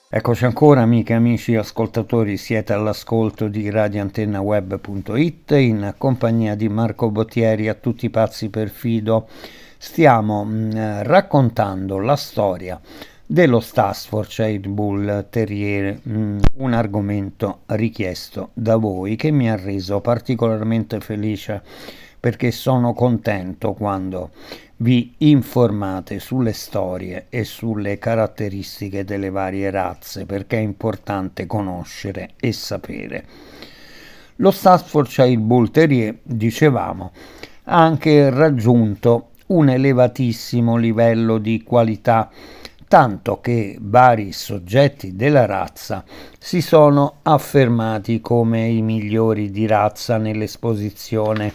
Eccoci ancora amiche, amici, ascoltatori, siete all'ascolto di radioantennaweb.it in compagnia di Marco Bottieri, a tutti i pazzi per Fido. Stiamo raccontando la storia dello Staffordshire Bull Terrier, un argomento richiesto da voi che mi ha reso particolarmente felice perché sono contento quando vi informate sulle storie e sulle caratteristiche delle varie razze, perché è importante conoscere e sapere. Lo Staffordshire Bull Terrier, dicevamo, ha anche raggiunto un elevatissimo livello di qualità, tanto che vari soggetti della razza si sono affermati come i migliori di razza nell'esposizione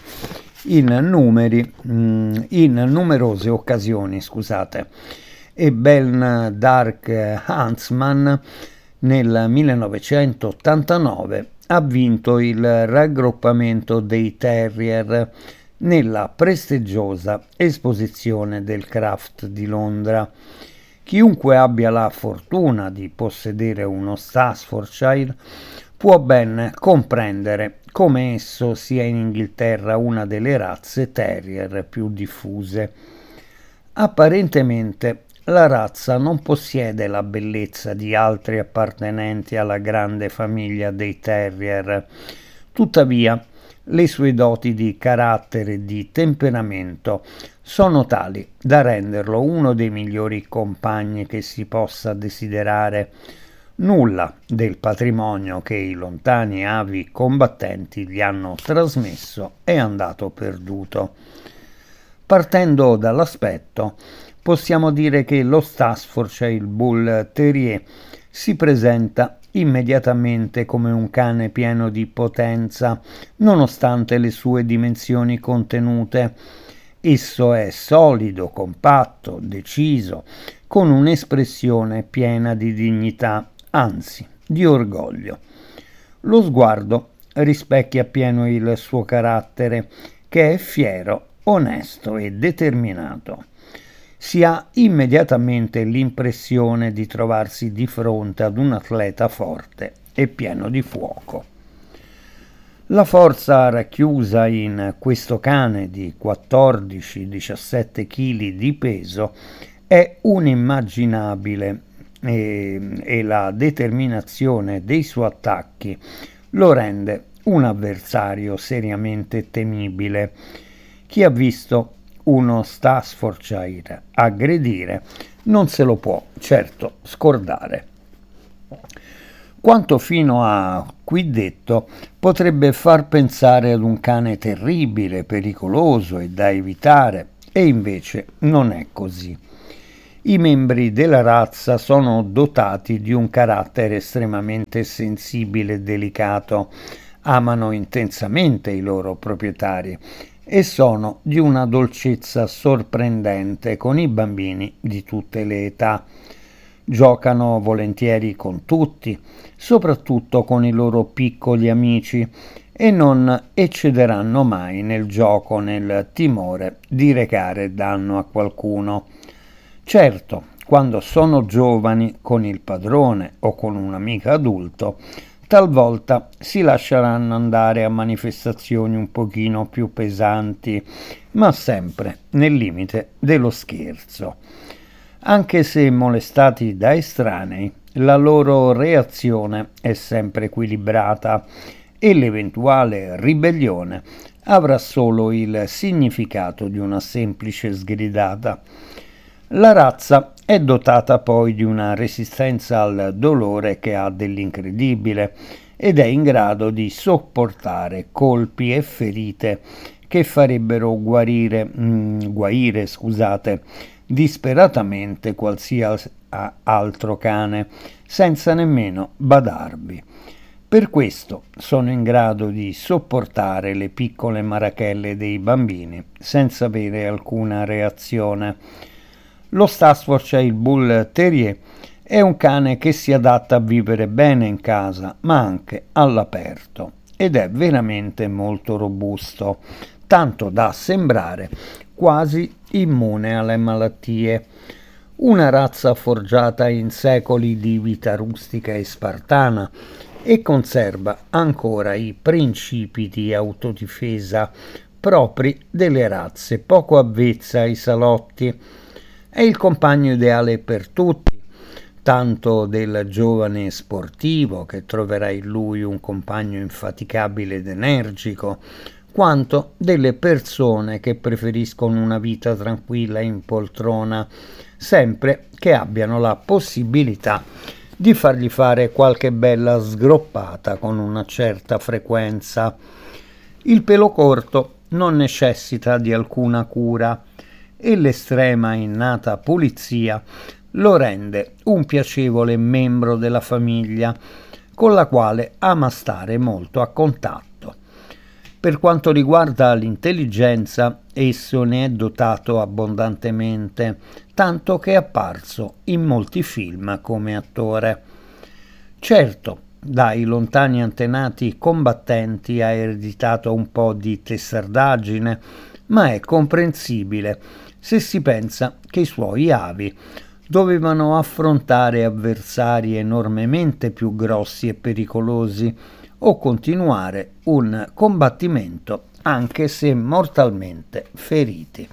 in numerose occasioni, scusate. E Ben Dark Huntsman nel 1989 ha vinto il raggruppamento dei Terrier nella prestigiosa esposizione del Craft di Londra. Chiunque abbia la fortuna di possedere uno Staffordshire può ben comprendere come esso sia in Inghilterra una delle razze terrier più diffuse. Apparentemente la razza non possiede la bellezza di altri appartenenti alla grande famiglia dei terrier, tuttavia le sue doti di carattere e di temperamento sono tali da renderlo uno dei migliori compagni che si possa desiderare. Nulla del patrimonio che i lontani avi combattenti gli hanno trasmesso è andato perduto. Partendo dall'aspetto, possiamo dire che lo Staffordshire Bull Terrier si presenta immediatamente come un cane pieno di potenza, nonostante le sue dimensioni contenute. Esso è solido, compatto, deciso, con un'espressione piena di dignità, anzi di orgoglio. Lo sguardo rispecchia appieno il suo carattere, che è fiero, onesto e determinato. Si ha immediatamente l'impressione di trovarsi di fronte ad un atleta forte e pieno di fuoco. La forza racchiusa in questo cane di 14-17 kg di peso è unimaginabile e la determinazione dei suoi attacchi lo rende un avversario seriamente temibile. Chi ha visto uno Staffordshire aggredire non se lo può certo scordare. Quanto fino a qui detto potrebbe far pensare ad un cane terribile, pericoloso e da evitare, e invece non è così. I membri della razza sono dotati di un carattere estremamente sensibile e delicato, amano intensamente i loro proprietari e sono di una dolcezza sorprendente con i bambini di tutte le età. Giocano volentieri con tutti, soprattutto con i loro piccoli amici, e non eccederanno mai nel gioco nel timore di recare danno a qualcuno. Certo, quando sono giovani con il padrone o con un amico adulto, talvolta si lasceranno andare a manifestazioni un pochino più pesanti, ma sempre nel limite dello scherzo. Anche se molestati da estranei, la loro reazione è sempre equilibrata e l'eventuale ribellione avrà solo il significato di una semplice sgridata. La razza è dotata poi di una resistenza al dolore che ha dell'incredibile ed è in grado di sopportare colpi e ferite che farebbero guarire, disperatamente qualsiasi altro cane, senza nemmeno badarvi. Per questo sono in grado di sopportare le piccole marachelle dei bambini senza avere alcuna reazione. Lo Staffordshire Bull Terrier è un cane che si adatta a vivere bene in casa, ma anche all'aperto, ed è veramente molto robusto, tanto da sembrare quasi immune alle malattie. una razza forgiata in secoli di vita rustica e spartana e conserva ancora i principi di autodifesa propri delle razze poco avvezze ai salotti. È il compagno ideale per tutti, tanto del giovane sportivo che troverà in lui un compagno infaticabile ed energico, quanto delle persone che preferiscono una vita tranquilla in poltrona, sempre che abbiano la possibilità di fargli fare qualche bella sgroppata con una certa frequenza. Il pelo corto non necessita di alcuna cura e l'estrema innata pulizia lo rende un piacevole membro della famiglia, con la quale ama stare molto a contatto. Per quanto riguarda l'intelligenza, esso ne è dotato abbondantemente, tanto che è apparso in molti film come attore. Certo, dai lontani antenati combattenti ha ereditato un po' di testardaggine, ma è comprensibile se si pensa che i suoi avi dovevano affrontare avversari enormemente più grossi e pericolosi o continuare un combattimento anche se mortalmente feriti.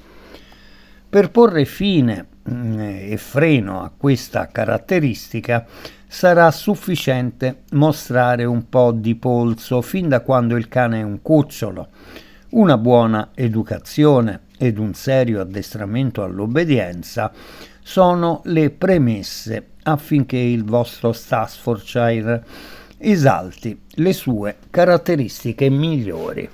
Per porre fine e freno a questa caratteristica sarà sufficiente mostrare un po' di polso fin da quando il cane è un cucciolo, una buona educazione ed un serio addestramento all'obbedienza sono le premesse affinché il vostro Staffordshire esalti le sue caratteristiche migliori.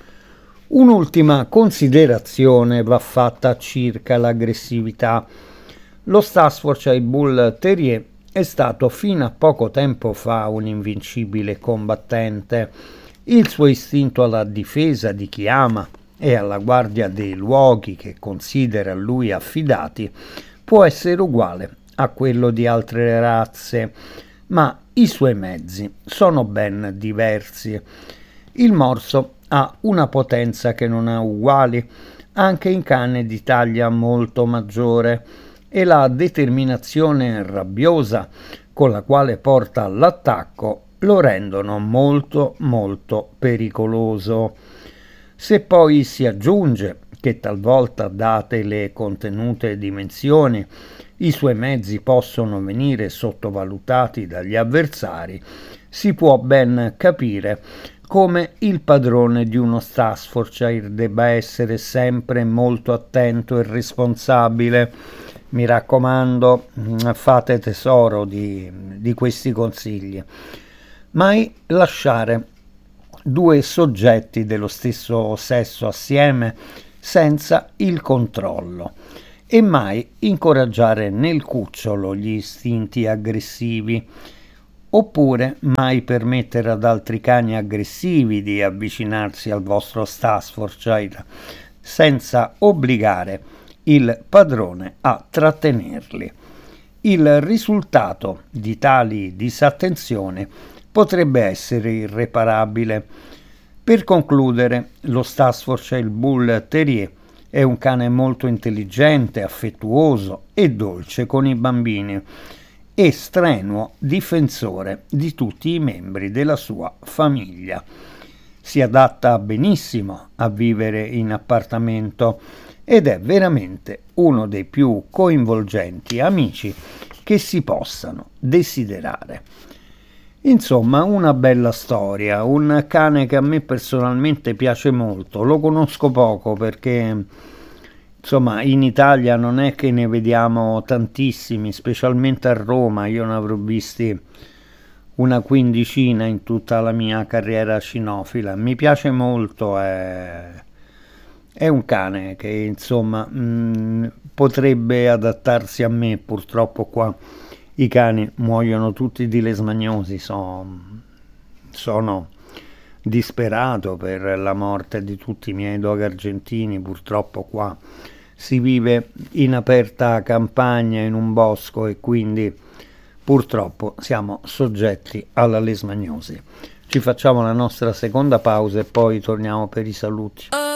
Un'ultima considerazione va fatta circa l'aggressività. Lo Staffordshire Bull Terrier è stato fino a poco tempo fa un invincibile combattente. Il suo istinto alla difesa di chi ama e alla guardia dei luoghi che considera a lui affidati può essere uguale a quello di altre razze, ma i suoi mezzi sono ben diversi. Il morso ha una potenza che non ha uguali, anche in cane di taglia molto maggiore, e la determinazione rabbiosa con la quale porta all'attacco lo rendono molto molto pericoloso. Se poi si aggiunge che talvolta, date le contenute dimensioni, i suoi mezzi possono venire sottovalutati dagli avversari, si può ben capire come il padrone di uno Staffordshire debba essere sempre molto attento e responsabile. Mi raccomando, fate tesoro di questi consigli. Mai lasciare due soggetti dello stesso sesso assieme senza il controllo e mai incoraggiare nel cucciolo gli istinti aggressivi, oppure mai permettere ad altri cani aggressivi di avvicinarsi al vostro Staffordshire senza obbligare il padrone a trattenerli. Il risultato di tali disattenzioni potrebbe essere irreparabile. Per concludere, lo Staffordshire Bull Terrier è un cane molto intelligente, affettuoso e dolce con i bambini e strenuo difensore di tutti i membri della sua famiglia. Si adatta benissimo a vivere in appartamento ed è veramente uno dei più coinvolgenti amici che si possano desiderare. Insomma, una bella storia, un cane che a me personalmente piace molto. Lo conosco poco perché, insomma, in Italia non è che ne vediamo tantissimi, specialmente a Roma. Io ne avrò visti una quindicina in tutta la mia carriera cinofila. Mi piace molto, è un cane che, insomma, potrebbe adattarsi a me. Purtroppo qua i cani muoiono tutti di lesmagnosi, sono disperato per la morte di tutti i miei dog argentini. Purtroppo qua si vive in aperta campagna, in un bosco, e quindi purtroppo siamo soggetti alla lesmagnosi. Ci facciamo la nostra seconda pausa e poi torniamo per i saluti.